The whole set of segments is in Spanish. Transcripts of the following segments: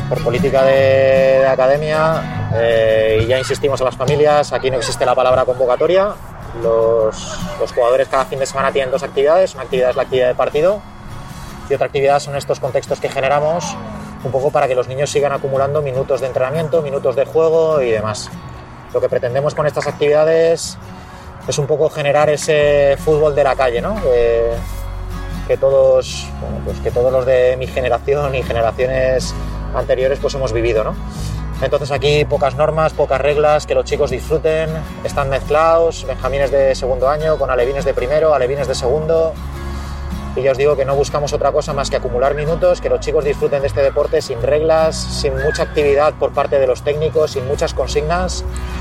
por política de academia, y ya insistimos a las familias, aquí no existe la palabra convocatoria. Los jugadores cada fin de semana tienen dos actividades. Una actividad es la actividad de partido y otra actividad son estos contextos que generamos un poco para que los niños sigan acumulando minutos de entrenamiento, minutos de juego y demás. Lo que pretendemos con estas actividades es un poco generar ese fútbol de la calle, ¿no? Que todos los de mi generación y generaciones anteriores pues hemos vivido, ¿no? Entonces aquí pocas normas, pocas reglas, que los chicos disfruten, están mezclados, benjamines de segundo año con alevines de primero, alevines de segundo, y ya os digo que no buscamos otra cosa más que acumular minutos, que los chicos disfruten de este deporte sin reglas, sin mucha actividad por parte de los técnicos, sin muchas consignas,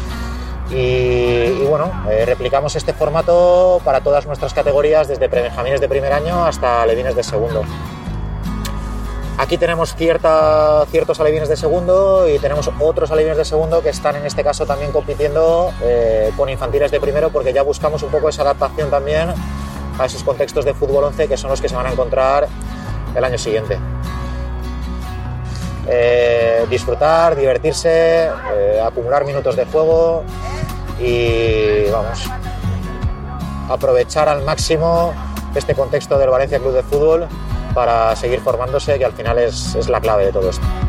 y bueno, replicamos este formato para todas nuestras categorías, desde prebenjamines de primer año hasta alevines de segundo. Aquí tenemos ciertos alevines de segundo y tenemos otros alevines de segundo que están en este caso también compitiendo con infantiles de primero, porque ya buscamos un poco esa adaptación también a esos contextos de fútbol 11 que son los que se van a encontrar el año siguiente. Disfrutar, divertirse, acumular minutos de juego y vamos, aprovechar al máximo este contexto del Valencia Club de Fútbol para seguir formándose, que al final es la clave de todo esto.